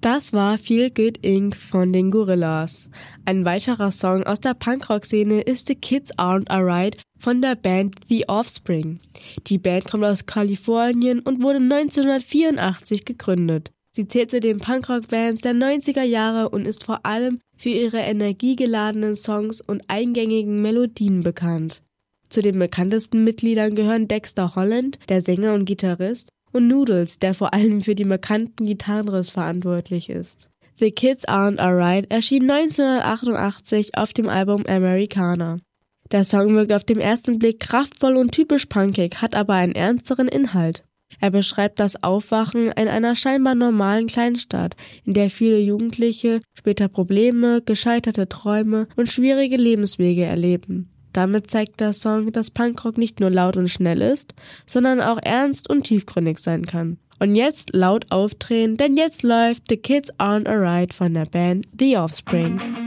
Das war Feel Good Inc. von den Gorillaz. Ein weiterer Song aus der Punkrock-Szene ist The Kids Aren't Alright von der Band The Offspring. Die Band kommt aus Kalifornien und wurde 1984 gegründet. Sie zählt zu den Punkrock-Bands der 90er Jahre und ist vor allem für ihre energiegeladenen Songs und eingängigen Melodien bekannt. Zu den bekanntesten Mitgliedern gehören Dexter Holland, der Sänger und Gitarrist, und Noodles, der vor allem für die markanten Gitarrenriffs verantwortlich ist. The Kids Aren't Alright erschien 1988 auf dem Album Americana. Der Song wirkt auf den ersten Blick kraftvoll und typisch punkig, hat aber einen ernsteren Inhalt. Er beschreibt das Aufwachen in einer scheinbar normalen Kleinstadt, in der viele Jugendliche später Probleme, gescheiterte Träume und schwierige Lebenswege erleben. Damit zeigt der Song, dass Punkrock nicht nur laut und schnell ist, sondern auch ernst und tiefgründig sein kann. Und jetzt laut aufdrehen, denn jetzt läuft The Kids Aren't Alright von der Band The Offspring.